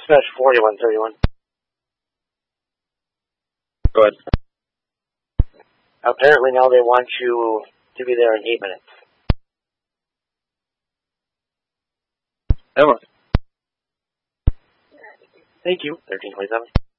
Dispatch 4131. Go ahead. Apparently now they want you to be there in 8 minutes. Emma. Thank you. 1327.